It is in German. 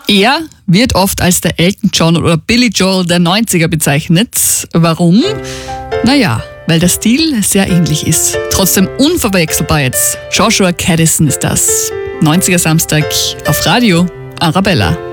Er wird oft als der Elton John oder Billy Joel der 90er bezeichnet. Warum? Naja, weil der Stil sehr ähnlich ist. Trotzdem unverwechselbar jetzt. Joshua Caddison ist das. 90er Samstag auf Radio Arabella.